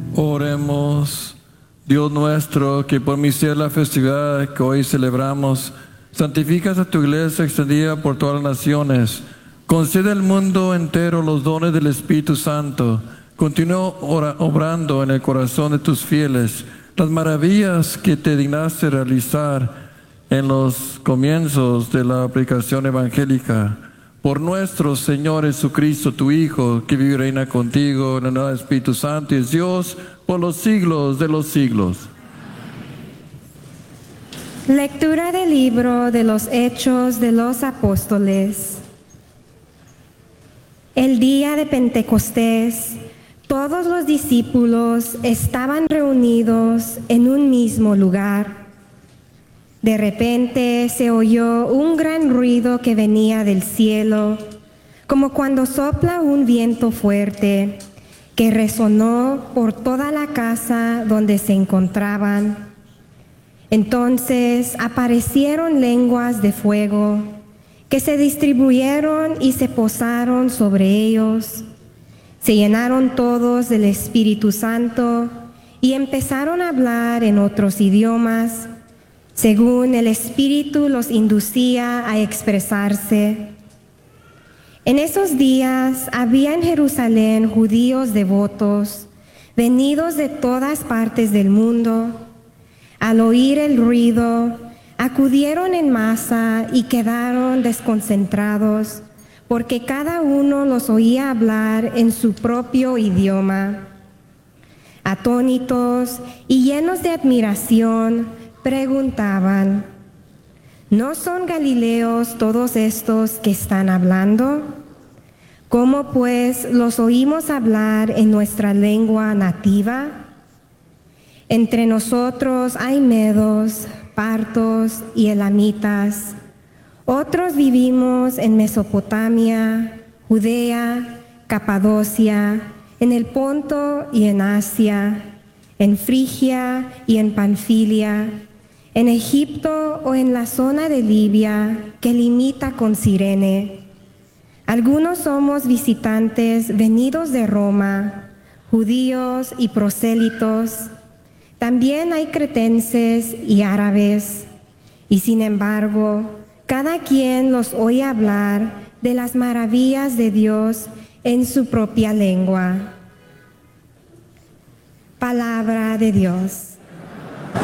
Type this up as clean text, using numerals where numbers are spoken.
Oremos. Dios nuestro, que por miseria la festividad que hoy celebramos, santificas a tu iglesia extendida por todas las naciones. Concede al mundo entero los dones del Espíritu Santo. Continúa obrando en el corazón de tus fieles las maravillas que te dignaste realizar en los comienzos de la predicación evangélica. Por nuestro Señor Jesucristo, tu Hijo, que vive y reina contigo en el nombre del Espíritu Santo y es Dios por los siglos de los siglos. Lectura del libro de los Hechos de los Apóstoles. El día de Pentecostés, todos los discípulos estaban reunidos en un mismo lugar. De repente se oyó un gran ruido que venía del cielo, como cuando sopla un viento fuerte, que resonó por toda la casa donde se encontraban. Entonces aparecieron lenguas de fuego, que se distribuyeron y se posaron sobre ellos. Se llenaron todos del Espíritu Santo y empezaron a hablar en otros idiomas, según el Espíritu los inducía a expresarse. En esos días había en Jerusalén judíos devotos, venidos de todas partes del mundo. Al oír el ruido, acudieron en masa y quedaron desconcentrados, porque cada uno los oía hablar en su propio idioma. Atónitos y llenos de admiración, preguntaban: ¿no son galileos todos estos que están hablando? ¿Cómo pues los oímos hablar en nuestra lengua nativa? Entre nosotros hay medos, partos y elamitas. Otros vivimos en Mesopotamia, Judea, Capadocia, en el Ponto y en Asia, en Frigia y en Panfilia, en Egipto o en la zona de Libia que limita con Cirene. Algunos somos visitantes venidos de Roma, judíos y prosélitos. También hay cretenses y árabes, y sin embargo, cada quien los oye hablar de las maravillas de Dios en su propia lengua. Palabra de Dios.